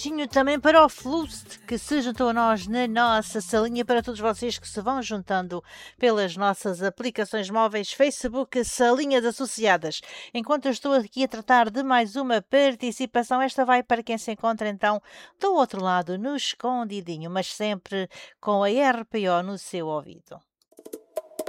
beijinho também para o Flust, que se juntou a nós na nossa salinha, para todos vocês que se vão juntando pelas nossas aplicações móveis, Facebook, salinhas associadas. Enquanto eu estou aqui a tratar de mais uma participação, esta vai para quem se encontra então do outro lado, no escondidinho, mas sempre com a RPO no seu ouvido.